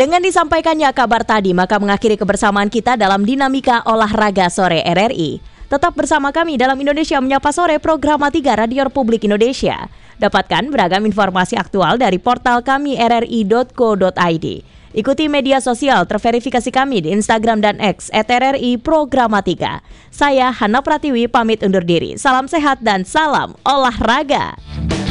Dengan disampaikannya kabar tadi, maka mengakhiri kebersamaan kita dalam Dinamika Olahraga Sore RRI. Tetap bersama kami dalam Indonesia Menyapa Sore, program 3 Radio Republik Indonesia. Dapatkan beragam informasi aktual dari portal kami rri.co.id. Ikuti media sosial terverifikasi kami di Instagram dan X @RRI Programa 3. Saya Hana Pratiwi pamit undur diri. Salam sehat dan salam olahraga.